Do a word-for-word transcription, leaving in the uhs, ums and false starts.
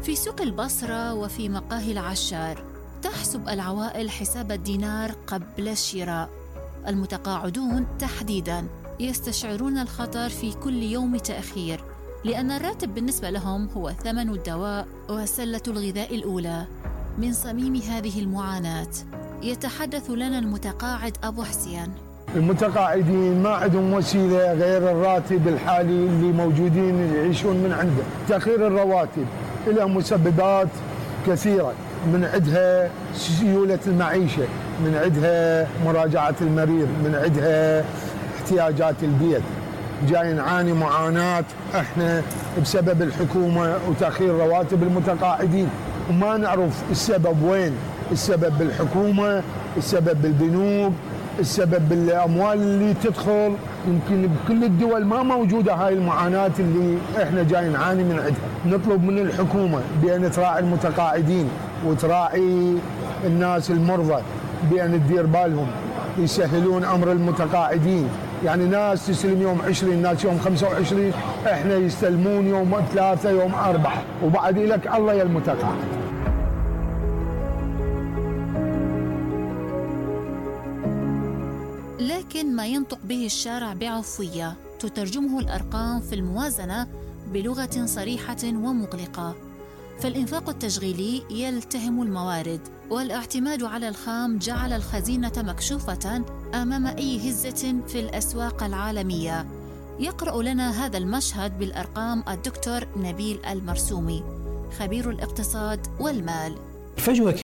في سوق البصرة وفي مقاهي العشار تحسب العوائل حساب الدينار قبل الشراء. المتقاعدون تحديداً يستشعرون الخطر في كل يوم تأخير، لأن الراتب بالنسبة لهم هو ثمن الدواء وسلة الغذاء الأولى. من صميم هذه المعاناة يتحدث لنا المتقاعد أبو حسين. المتقاعدين ما عندهم وسيلة غير الراتب الحالي اللي موجودين يعيشون من عنده. تأخير الرواتب إلى مسببات كثيرة، من عندها سيولة المعيشة، من عندها مراجعة المريض، من عندها احتياجات البيت. جاي نعاني معاناة احنا بسبب الحكومة وتأخير رواتب المتقاعدين، وما نعرف السبب وين. السبب بالحكومة، السبب بالبنوك، السبب بالأموال اللي تدخل. يمكن بكل الدول ما موجودة هاي المعاناة اللي احنا جاي نعاني من عندها. نطلب من الحكومة بأن تراعي المتقاعدين وتراعي الناس المرضى، بأن تدير بالهم، يسهلون أمر المتقاعدين. يعني ناس تسلم يوم عشرين، ناس يوم خمسة وعشرين، احنا يستلمون يوم ثلاثة، يوم أربعة، وبعد لك الله يا المتقاعد. لكن ما ينطق به الشارع بعفوية تترجمه الأرقام في الموازنة بلغة صريحة ومقلقة. فالإنفاق التشغيلي يلتهم الموارد، والاعتماد على الخام جعل الخزينة مكشوفة أمام أي هزة في الأسواق العالمية. يقرأ لنا هذا المشهد بالأرقام الدكتور نبيل المرسومي، خبير الاقتصاد والمال. الفجوة